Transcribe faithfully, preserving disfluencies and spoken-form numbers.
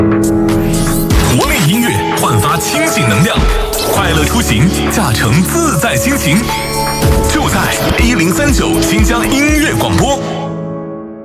活力音乐焕发清醒能量，快乐出行驾乘自在心情，就在一零三九新疆音乐广播。